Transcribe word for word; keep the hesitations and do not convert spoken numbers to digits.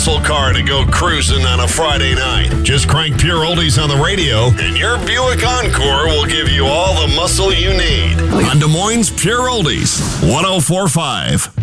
muscle car to go cruising on a Friday night. Just crank Pure Oldies on the radio, and your Buick Encore will give you all the muscle you need. On Des Moines' Pure Oldies, one oh four point five.